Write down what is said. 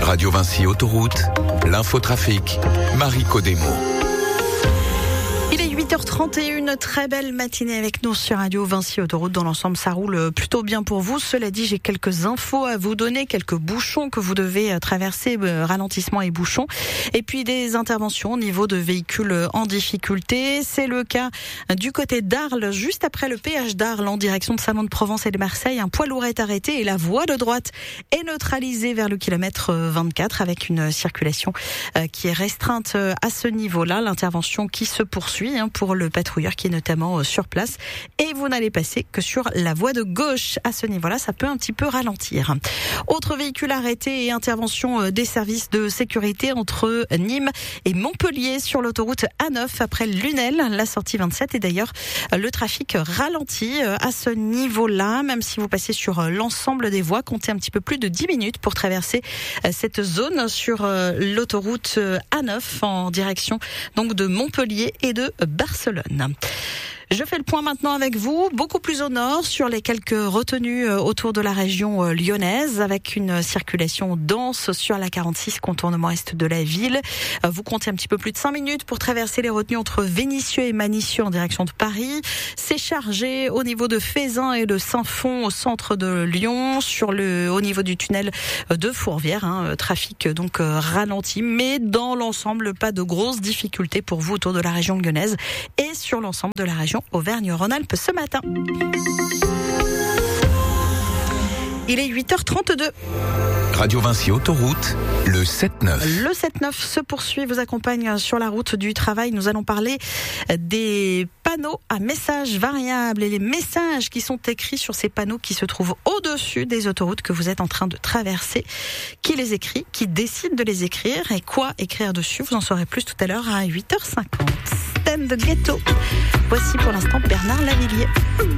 Radio Vinci Autoroute, l'infotrafic, Marie Codemo. Il est 8h31, très belle matinée avec nous sur Radio Vinci Autoroute. Dans l'ensemble, ça roule plutôt bien pour vous. Cela dit, j'ai quelques infos à vous donner, quelques bouchons que vous devez traverser, ralentissement et bouchons. Et puis des interventions au niveau de véhicules en difficulté. C'est le cas du côté d'Arles, juste après le péage d'Arles en direction de Salon de Provence et de Marseille. Un poids lourd est arrêté et la voie de droite est neutralisée vers le kilomètre 24 avec une circulation qui est restreinte à ce niveau-là. L'intervention qui se poursuit pour le patrouilleur qui est notamment sur place, et vous n'allez passer que sur la voie de gauche. À ce niveau-là, ça peut un petit peu ralentir. Autre véhicule arrêté et intervention des services de sécurité entre Nîmes et Montpellier sur l'autoroute A9 après Lunel, la sortie 27. Et d'ailleurs, le trafic ralentit à ce niveau-là, même si vous passez sur l'ensemble des voies. Comptez un petit peu plus de 10 minutes pour traverser cette zone sur l'autoroute A9 en direction donc de Montpellier et de Barcelone. Je fais le point maintenant avec vous, beaucoup plus au nord, sur les quelques retenues autour de la région lyonnaise, avec une circulation dense sur la 46, contournement est de la ville. Vous comptez un petit peu plus de 5 minutes pour traverser les retenues entre Vénissieux et Manicieux en direction de Paris. C'est chargé au niveau de Fézin et de Saint-Fond au centre de Lyon, au niveau du tunnel de Fourvière. Trafic donc ralenti, mais dans l'ensemble, pas de grosses difficultés pour vous autour de la région lyonnaise et sur l'ensemble de la région Auvergne-Rhône-Alpes ce matin. Il est 8h32. Radio Vinci Autoroute, le 7-9. Le 7-9 se poursuit, vous accompagne sur la route du travail. Nous allons parler des panneaux à messages variables et les messages qui sont écrits sur ces panneaux qui se trouvent au-dessus des autoroutes que vous êtes en train de traverser. Qui les écrit, qui décide de les écrire et quoi écrire dessus, vous en saurez plus tout à l'heure à 8h50. Stand Ghetto. Voici pour l'instant Bernard Lavilliers.